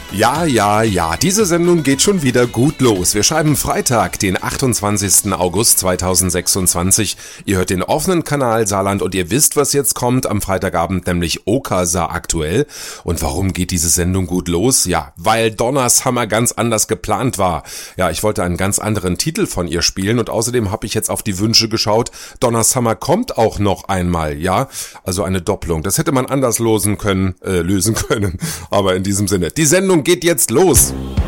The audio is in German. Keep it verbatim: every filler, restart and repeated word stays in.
Ja, ja, ja, diese Sendung geht schon wieder gut los. Wir schreiben Freitag, den achtundzwanzigsten August zweitausendsechsundzwanzig. Ihr hört den offenen Kanal Saarland und ihr wisst, was jetzt kommt am Freitagabend, nämlich Okasa aktuell. Und warum geht diese Sendung gut los? Ja, weil Donnershammer ganz anders geplant war. Ja, ich wollte einen ganz anderen Titel von ihr spielen und außerdem habe ich jetzt auf die Wünsche geschaut. Donnershammer kommt auch noch einmal, ja, also eine Doppelung. Das hätte man anders losen können, äh, lösen können, aber in diesem Sinne. Die Sendung geht jetzt los.